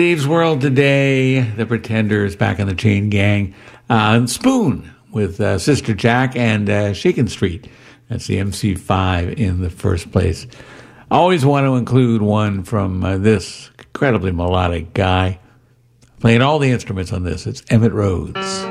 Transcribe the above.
Steve's World today, The Pretenders, Back in the Chain Gang, Spoon with Sister Jack, and Shakin' Street. That's the MC5 in the first place. I always want to include one from this incredibly melodic guy playing all the instruments on this. It's Emmett Rhodes.